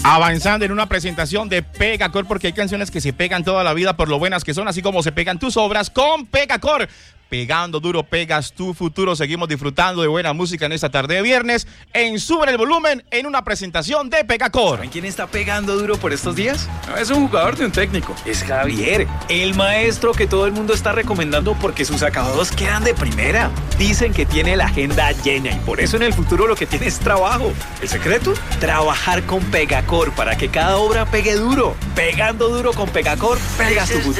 Avanzando en una presentación de Pegacor, porque hay canciones que se pegan toda la vida por lo buenas que son, así como se pegan tus obras con Pegacor. Pegando duro, pegas tu futuro. Seguimos disfrutando de buena música en esta tarde de viernes en Suben el Volumen en una presentación de Pegacor. ¿Saben quién está pegando duro por estos días? No es un jugador de un técnico, es Javier, el maestro que todo el mundo está recomendando porque sus acabados quedan de primera. Dicen que tiene la agenda llena y por eso en el futuro lo que tiene es trabajo. ¿El secreto? Trabajar con Pegacor para que cada obra pegue duro. Pegando duro con Pegacor, pegas tu futuro.